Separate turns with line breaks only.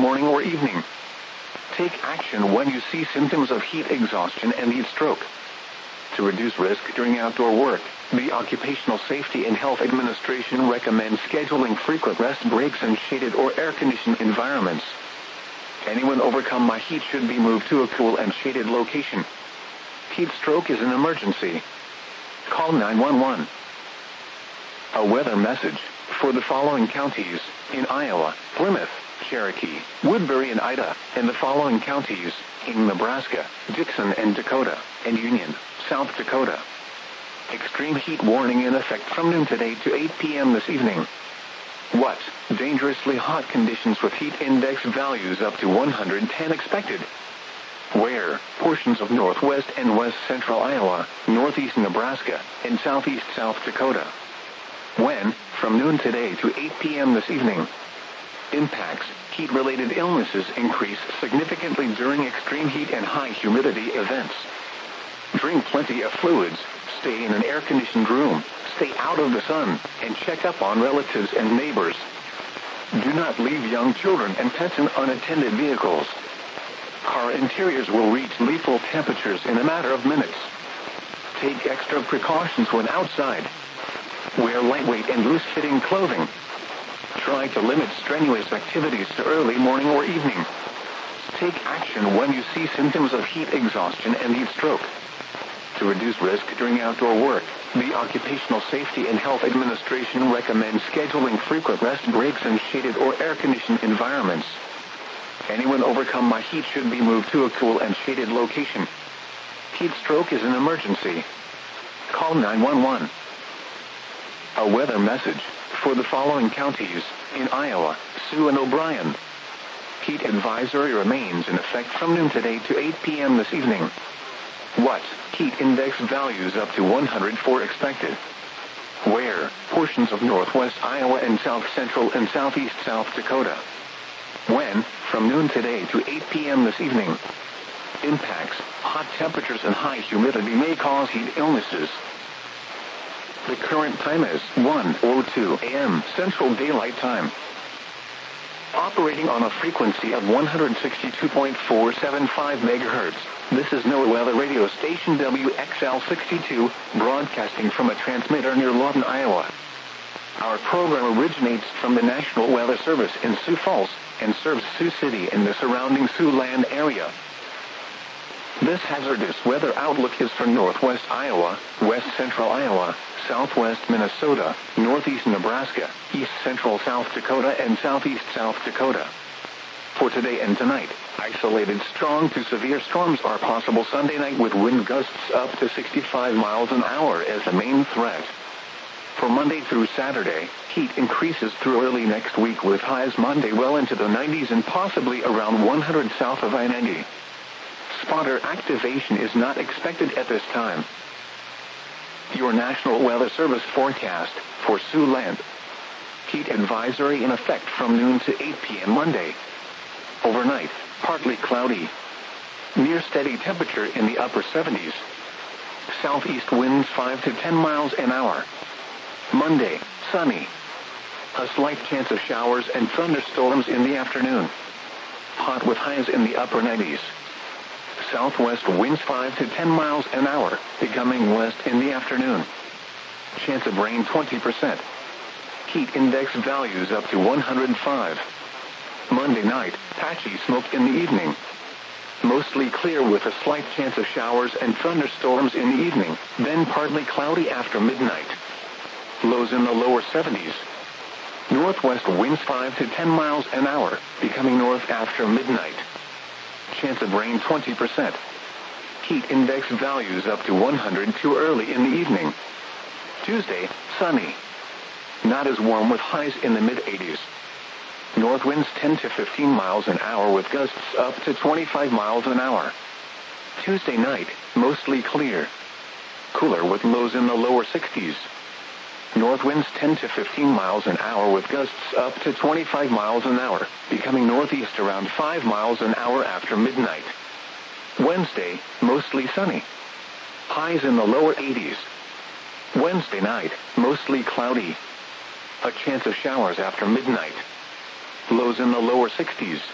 morning or evening. Take action when you see symptoms of heat exhaustion and heat stroke. To reduce risk during outdoor work, the Occupational Safety and Health Administration recommends scheduling frequent rest breaks in shaded or air-conditioned environments. Anyone overcome by heat should be moved to a cool and shaded location. Heat stroke is an emergency. Call 911. A weather message for the following counties in Iowa: Plymouth, Cherokee, Woodbury and Ida, and the following counties in Nebraska: Dixon and Dakota, and Union, South Dakota. Extreme heat warning in effect from noon today to 8 p.m. this evening. What? Dangerously hot conditions with heat index values up to 110 expected. Where? Portions of northwest and west central Iowa, northeast Nebraska, and southeast South Dakota. When? From noon today to 8 p.m. this evening. Impacts: heat-related illnesses increase significantly during extreme heat and high humidity events. Drink plenty of fluids, stay in an air-conditioned room, stay out of the sun, and check up on relatives and neighbors. Do not leave young children and pets in unattended vehicles. Car interiors will reach lethal temperatures in a matter of minutes. Take extra precautions when outside. Wear lightweight and loose-fitting clothing. Try to limit strenuous activities to early morning or evening. Take action when you see symptoms of heat exhaustion and heat stroke. To reduce risk during outdoor work, the Occupational Safety and Health Administration recommends scheduling frequent rest breaks in shaded or air-conditioned environments. Anyone overcome by heat should be moved to a cool and shaded location. Heat stroke is an emergency. Call 911. A weather message for the following counties in Iowa: Sioux and O'Brien. Heat advisory remains in effect from noon today to 8 p.m. this evening. What? Heat index values up to 104 expected. Where? Portions of northwest Iowa and south central and southeast South Dakota. When? From noon today to 8 p.m. this evening. Impacts: hot temperatures and high humidity may cause heat illnesses. The current time is 1:02 a.m. Central Daylight Time. Operating on a frequency of 162.475 MHz, this is NOAA Weather Radio Station WXL62, broadcasting from a transmitter near Lawton, Iowa. Our program originates from the National Weather Service in Sioux Falls and serves Sioux City and the surrounding Siouxland area. This hazardous weather outlook is for northwest Iowa, west central Iowa, southwest Minnesota, northeast Nebraska, east central South Dakota, and southeast South Dakota. For today and tonight, isolated strong to severe storms are possible Sunday night with wind gusts up to 65 miles an hour as the main threat. For Monday through Saturday, heat increases through early next week with highs Monday well into the 90s and possibly around 100 south of I-90. Spotter activation is not expected at this time. Your National Weather Service forecast for Siouxland. Heat advisory in effect from noon to 8 p.m. Monday. Overnight, partly cloudy. Near steady temperature in the upper 70s. Southeast winds 5 to 10 miles an hour. Monday, sunny. A slight chance of showers and thunderstorms in the afternoon. Hot with highs in the upper 90s. Southwest winds 5 to 10 miles an hour, becoming west in the afternoon. Chance of rain 20%. Heat index values up to 105. Monday night, patchy smoke in the evening. Mostly clear with a slight chance of showers and thunderstorms in the evening, then partly cloudy after midnight. Lows in the lower 70s. Northwest winds 5 to 10 miles an hour, becoming north after midnight. Chance of rain 20%. Heat index values up to 100 too early in the evening. Tuesday, sunny. Not as warm with highs in the mid-80s. North winds 10 to 15 miles an hour with gusts up to 25 miles an hour. Tuesday night, mostly clear. Cooler with lows in the lower 60s. North winds 10 to 15 miles an hour with gusts up to 25 miles an hour, becoming northeast around 5 miles an hour after midnight. Wednesday, mostly sunny. Highs in the lower 80s. Wednesday night, mostly cloudy. A chance of showers after midnight. Lows in the lower 60s.